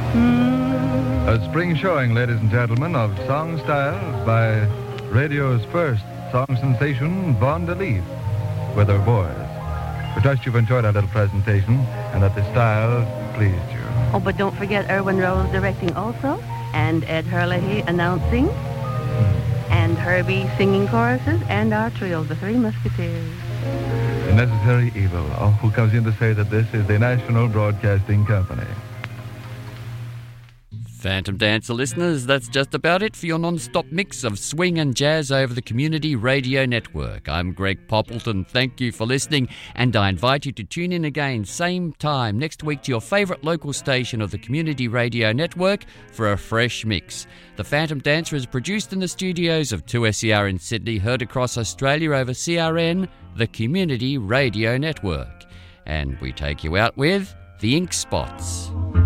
A spring showing, ladies and gentlemen, of song styles by radio's first song sensation, Vaughn DeLeaf, with her boys. We trust you've enjoyed our little presentation and that the styles pleased you. Oh, but don't forget Erwin Rose directing also, and Ed Herlihy announcing, and Herbie singing choruses, and our trio, the Three Musketeers. The Necessary Evil. Oh, who comes in to say that this is the National Broadcasting Company. Phantom Dancer listeners, that's just about it for your non-stop mix of swing and jazz over the Community Radio Network. I'm Greg Poppleton. Thank you for listening, and I invite you to tune in again same time next week to your favourite local station of the Community Radio Network for a fresh mix. The Phantom Dancer is produced in the studios of 2SER in Sydney, heard across Australia over CRN, the Community Radio Network. And we take you out with the Ink Spots.